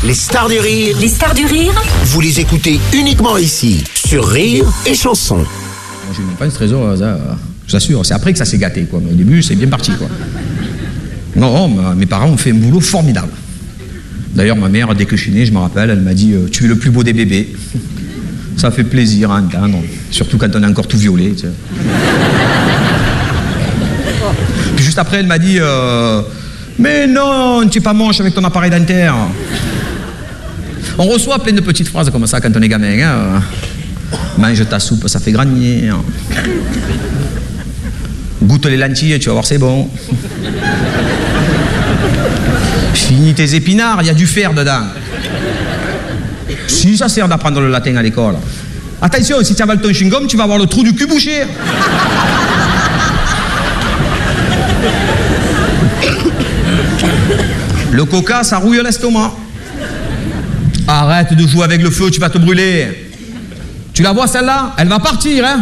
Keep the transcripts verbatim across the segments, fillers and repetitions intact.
Les stars du rire. Les stars du rire. Vous les écoutez uniquement ici, sur Rire et Chanson. Moi, j'ai même pas un trésor, ça, je t'assure. C'est après que ça s'est gâté, quoi. Mais au début, c'est bien parti, quoi. Non, ma, mes parents ont fait un boulot formidable. D'ailleurs, ma mère, dès que je suis né, je me rappelle, elle m'a dit euh, « Tu es le plus beau des bébés ». Ça fait plaisir à entendre, surtout quand on est encore tout violet. Tu sais. Puis juste après, elle m'a dit euh, « Mais non, tu es pas moche avec ton appareil dentaire ». On reçoit plein de petites phrases comme ça quand on est gamin. Hein. Mange ta soupe, ça fait grandir. Goûte les lentilles, tu vas voir, c'est bon. Finis tes épinards, il y a du fer dedans. Si, ça sert d'apprendre le latin à l'école. Attention, si tu avales ton chewing-gum, tu vas avoir le trou du cul bouché. Le coca, ça rouille l'estomac. Arrête de jouer avec le feu, tu vas te brûler. Tu la vois celle-là? Elle va partir, hein?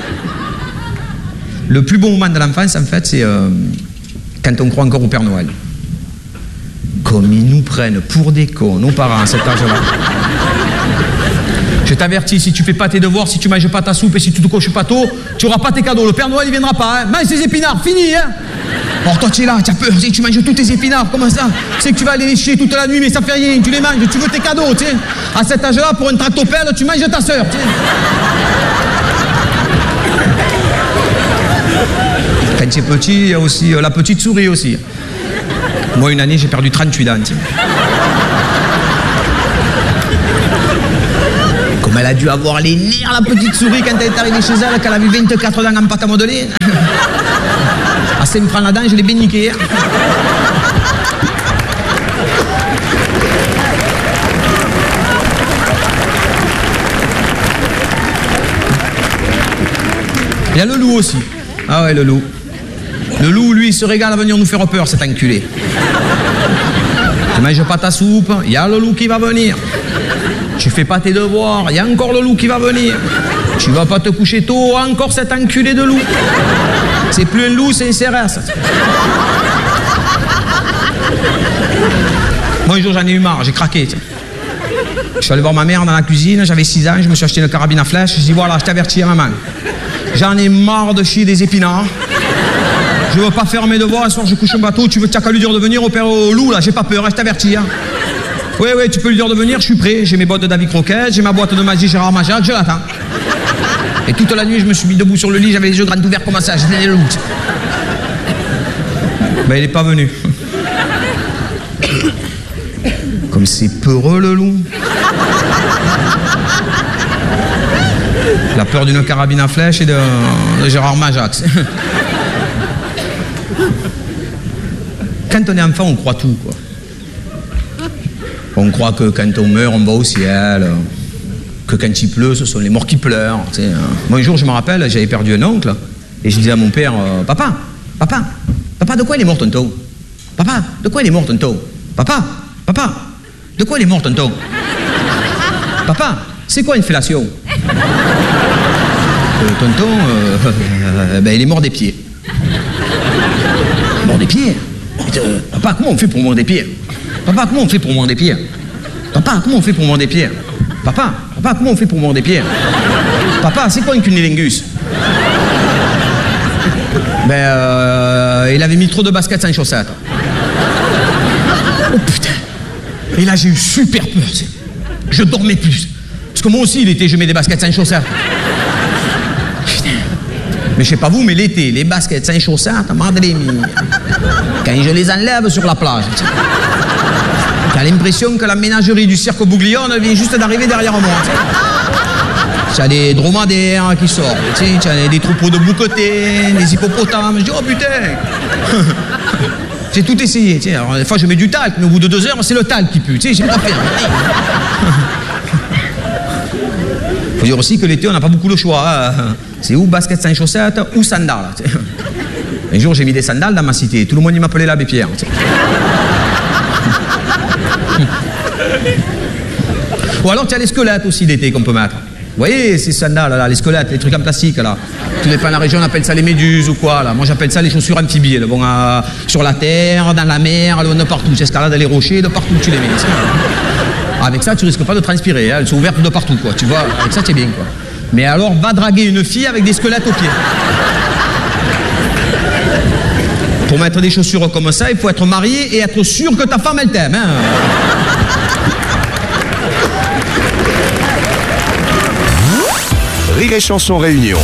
Le plus beau moment de l'enfance, en fait, c'est euh, quand on croit encore au Père Noël. Comme ils nous prennent pour des cons, nos parents, à cet âge-là. Je t'avertis, si tu fais pas tes devoirs, si tu manges pas ta soupe et si tu te coches pas tôt, tu auras pas tes cadeaux. Le Père Noël, il viendra pas, hein? Mange tes épinards, fini, hein? Alors toi, tu es là, tu as peur, tu manges tous tes épinards, comment ça? C'est que tu vas aller les chier toute la nuit, mais ça fait rien, tu les manges, tu veux tes cadeaux, tu sais. À cet âge-là, pour un tractopelle, tu manges ta sœur, tu sais. Quand tu es petit, il y a aussi euh, la petite souris aussi. Moi, une année, j'ai perdu trente-huit dents. Comme elle a dû avoir les nerfs, la petite souris, quand elle est arrivée chez elle, qu'elle a vu vingt-quatre dents en pâte à modeler. Ah, ça me prend la dent, je l'ai bien niqué. Il y a le loup aussi. Ah ouais, le loup. Le loup, lui, il se régale à venir nous faire peur, cet enculé. Tu manges pas ta soupe, il y a le loup qui va venir. Tu fais pas tes devoirs, il y a encore le loup qui va venir. Tu vas pas te coucher tôt, encore cet enculé de loup. C'est plus un loup, c'est un C R S. Moi, un jour, j'en ai eu marre, j'ai craqué. Tiens. Je suis allé voir ma mère dans la cuisine, j'avais six ans, je me suis acheté une carabine à flèche. Je dis voilà, je t'avertis, maman. J'en ai marre de chier des épinards. Je veux pas faire mes devoirs, un soir je couche un bateau, tu veux, t'as qu'à lui dire de venir au père au loup, là, j'ai pas peur, hein, je t'avertis. Hein. Oui, oui, tu peux lui dire de venir, je suis prêt, j'ai mes bottes de David Croquette, j'ai ma boîte de magie Gérard Majac, je l'attends. Et toute la nuit, je me suis mis debout sur le lit, j'avais les yeux grands ouverts comme ça, j'étais le loup. Ben, il est pas venu. Comme c'est peureux, le loup. La peur d'une carabine à flèche et de, de Gérard Majac. Quand on est enfant, on croit tout, quoi. On croit que quand on meurt, on va au ciel, que quand il pleut, ce sont les morts qui pleurent. Tu sais. Moi, un jour, je me rappelle, j'avais perdu un oncle, et je disais à mon père, euh, papa, papa, papa, de quoi il est mort, tonton? Papa, de quoi il est mort, tonton? Papa, papa, de quoi il est mort, tonton? Papa, c'est quoi une fellation? euh, Tonton, euh, euh, ben, il est mort des pieds. Mort des pieds? Euh, papa, comment on fait pour mordre des pieds? Papa, comment on fait pour mordre des pieds? Papa, comment on fait pour mordre des pieds? Papa, papa, comment on fait pour mordre des pieds? Papa, c'est quoi un cunnilingus? Ben, euh, il avait mis trop de baskets sans chaussettes. Oh putain! Et là, j'ai eu super peur, tu sais. Je dormais plus. Parce que moi aussi, l'été, je mets des baskets sans chaussettes. Putain. Mais je sais pas vous, mais l'été, les baskets sans chaussettes, merde les mie. Quand je les enlève sur la plage, t'as l'impression que la ménagerie du cirque Bouglione vient juste d'arriver derrière moi. T'as des dromadaires qui sortent, t'as des troupeaux de bouquetés, des hippopotames. Je dis, oh putain. J'ai tout essayé. T'sais. Alors, des fois, je mets du talc, mais au bout de deux heures, c'est le talc qui pue. J'ai pas fait. Il faut dire aussi que l'été, on n'a pas beaucoup le choix. Hein. C'est ou basket sans chaussettes ou sandales. T'sais. Un jour, j'ai mis des sandales dans ma cité. Tout le monde m'appelait l'abbé Pierre. Ou alors, tu as les squelettes aussi l'été qu'on peut mettre. Vous voyez ces sandales là, les squelettes, les trucs en plastique là. Tout dépend de la région, on appelle ça les méduses ou quoi là. Moi j'appelle ça les chaussures amphibies. Elles vont euh, sur la terre, dans la mer, elles vont de partout. Tu escalades les rochers, de partout tu les mets. Avec ça, tu risques pas de transpirer, hein. Elles sont ouvertes de partout, quoi. Tu vois, avec ça, tu es bien, quoi. Mais alors, va draguer une fille avec des squelettes aux pieds. Pour mettre des chaussures comme ça, il faut être marié et être sûr que ta femme, elle t'aime, hein. Rire et Chanson Réunion.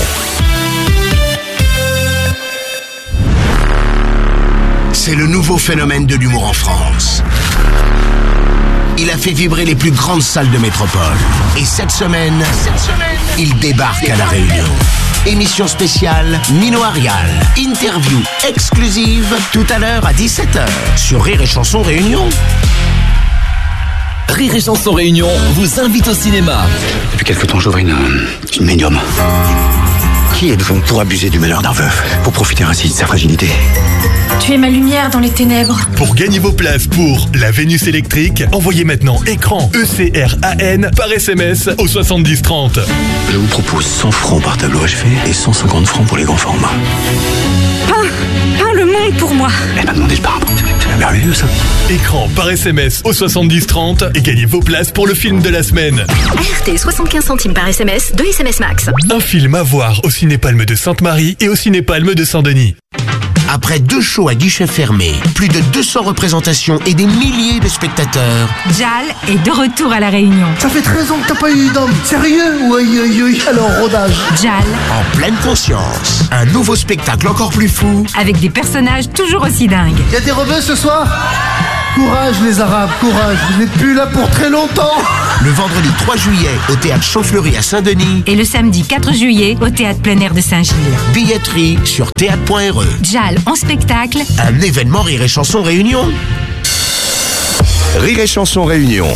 C'est le nouveau phénomène de l'humour en France. Il a fait vibrer les plus grandes salles de métropole. Et cette semaine, cette semaine il débarque à La Réunion. Émission spéciale Nino Arial. Interview exclusive tout à l'heure à dix-sept heures sur Rire et Chanson Réunion. Rire et Chanson Réunion vous invite au cinéma. Depuis quelque temps, j'ouvre une, une médium. Qui êtes-vous pour abuser du malheur d'un veuf, pour profiter ainsi de sa fragilité? Tu es ma lumière dans les ténèbres. Pour gagner vos places pour la Vénus électrique, envoyez maintenant écran E C R A N par S M S au soixante-dix trente. Je vous propose cent francs par tableau achevé et cent cinquante francs pour les grands formats. Peins, peins le monde pour moi. Elle m'a demandé de peindre. C'est merveilleux, ça. Écran par S M S au soixante-dix trente et gagnez vos places pour le film de la semaine. A R T, soixante-quinze centimes par S M S, deux S M S max. Un film à voir au Cinépalme de Sainte-Marie et au Cinépalme de Saint-Denis. Après deux shows à guichet fermé, plus de deux cents représentations et des milliers de spectateurs, Jal est de retour à La Réunion. Ça fait treize ans que t'as pas eu d'homme. Sérieux? Oui, oui, oui. Alors, rodage. Jal, en pleine conscience, un nouveau spectacle encore plus fou. avec des personnages toujours aussi dingues. Y'a des rebeux ce soir? Courage les Arabes, courage. Vous n'êtes plus là pour très longtemps. Le vendredi trois juillet au théâtre Chaufleury à Saint-Denis. Et le samedi quatre juillet au théâtre plein air de Saint-Gilles. Billetterie sur théâtre point R E. Jal en spectacle. Un événement Rire et Chanson Réunion. Rire et Chanson Réunion.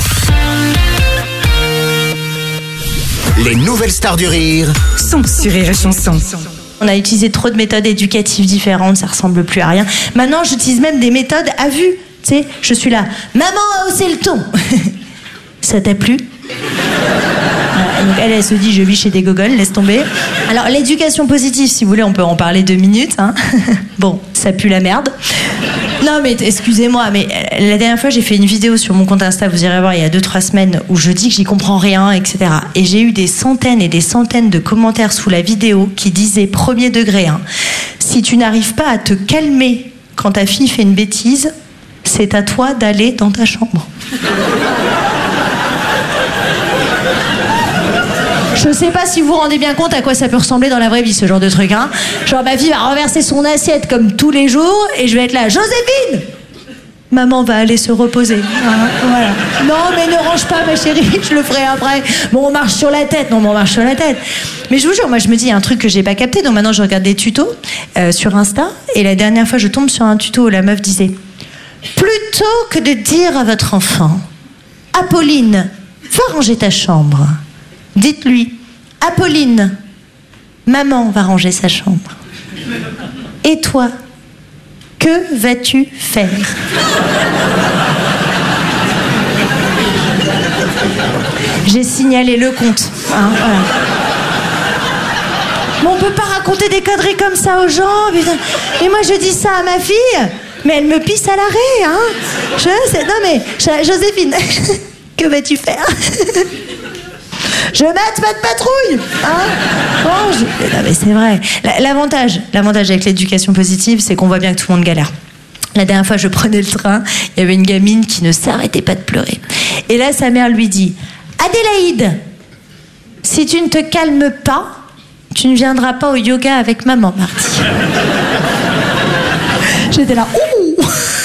Les nouvelles stars du rire Sont sur Rire et Chanson. On a utilisé trop de méthodes éducatives différentes, ça ressemble plus à rien. Maintenant, j'utilise même des méthodes à vue. Tu sais, je suis là. Maman a haussé le ton. Ça t'a plu? Voilà, donc elle, elle se dit, je vis chez des gogoles, laisse tomber. Alors, l'éducation positive, si vous voulez, on peut en parler deux minutes. Hein. Bon, ça pue la merde. Non, mais excusez-moi, mais la dernière fois, j'ai fait une vidéo sur mon compte Insta, vous irez voir, il y a deux, trois semaines, où je dis que j'y comprends rien, et cetera. Et j'ai eu des centaines et des centaines de commentaires sous la vidéo qui disaient, premier degré, hein, si tu n'arrives pas à te calmer quand ta fille fait une bêtise, c'est à toi d'aller dans ta chambre. Je sais pas si vous vous rendez bien compte à quoi ça peut ressembler dans la vraie vie, ce genre de truc, hein. Genre, ma fille va renverser son assiette comme tous les jours, et je vais être là, Joséphine! Maman va aller se reposer. Hein, voilà. Non, mais ne range pas, ma chérie, je le ferai après. Bon, on marche sur la tête. Non, mais on marche sur la tête. Mais je vous jure, moi, je me dis, il y a un truc que j'ai pas capté, donc maintenant, je regarde des tutos euh, sur Insta, et la dernière fois, je tombe sur un tuto où la meuf disait, plutôt que de dire à votre enfant, Apolline, va ranger ta chambre, dites-lui, Apolline, maman va ranger sa chambre. Et toi, que vas-tu faire? J'ai signalé le compte. Hein, voilà. Mais on peut pas raconter des conneries comme ça aux gens. Putain. Et moi, je dis ça à ma fille, mais elle me pisse à l'arrêt. Hein. Je sais, non mais, Joséphine, que vas-tu faire? Je mate pas de patrouille, hein. Oh, je... Non mais c'est vrai. L'avantage, l'avantage avec l'éducation positive, c'est qu'on voit bien que tout le monde galère. La dernière fois, je prenais le train, il y avait une gamine qui ne s'arrêtait pas de pleurer. Et là, sa mère lui dit, Adélaïde, si tu ne te calmes pas, tu ne viendras pas au yoga avec maman mardi. J'étais là, ouh.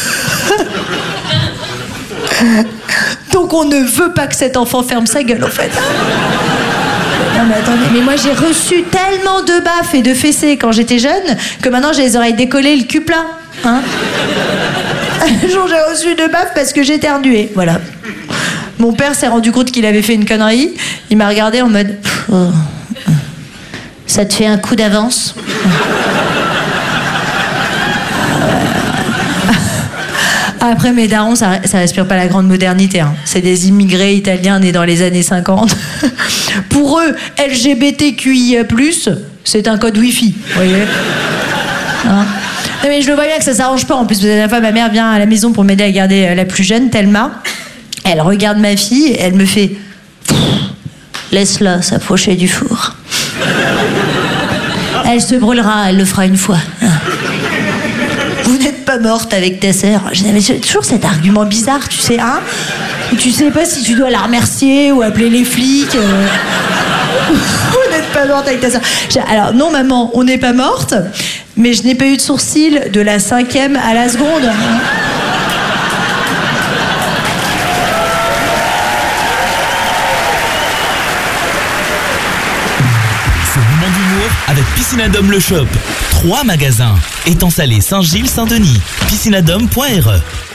Donc on ne veut pas que cet enfant ferme sa gueule, en fait. Non mais attendez, mais moi j'ai reçu tellement de baffes et de fessées quand j'étais jeune que maintenant j'ai les oreilles décollées, le cul plat. Hein. Un jour j'ai reçu de baffes parce que j'étais éternuée, voilà. Mon père s'est rendu compte qu'il avait fait une connerie. Il m'a regardé en mode oh, ça te fait un coup d'avance. Après, mes darons, ça, ça respire pas la grande modernité. Hein. C'est des immigrés italiens nés dans les années cinquante. Pour eux, L G B T Q I A plus, c'est un code Wi-Fi. Vous voyez, hein. Non, mais je le vois bien que ça s'arrange pas. En plus, la dernière fois, ma mère vient à la maison pour m'aider à garder la plus jeune, Thelma. Elle regarde ma fille, et elle me fait « Laisse-la s'approcher du four. Elle se brûlera, elle le fera une fois. Vous n'êtes pas morte avec ta sœur. » J'avais toujours cet argument bizarre, tu sais, hein. Tu sais pas si tu dois la remercier ou appeler les flics. Euh... Vous n'êtes pas morte avec ta sœur. Alors non maman, on n'est pas morte, mais je n'ai pas eu de sourcils de la cinquième à la seconde. Ce moment d'humour avec Piscinadome Le Shop. Trois magasins. Étang Salé, Saint-Gilles, Saint-Denis. piscinadome point r e